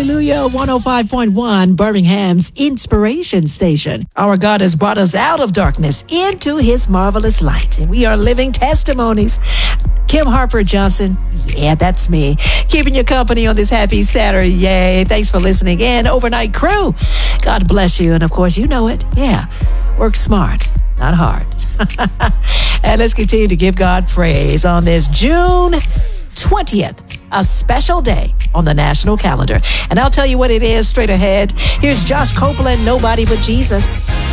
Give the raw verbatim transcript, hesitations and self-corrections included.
Hallelujah, one oh five point one, Birmingham's inspiration station. Our God has brought us out of darkness into his marvelous light, and we are living testimonies. Kim Harper Johnson, yeah, that's me, keeping you company on this happy Saturday. Yay, thanks for listening in. Overnight crew, God bless you. And of course, you know it. Yeah, work smart, not hard. And let's continue to give God praise on this June twentieth, a special day on the national calendar. And I'll tell you what it is straight ahead. Here's Josh Copeland, Nobody But Jesus.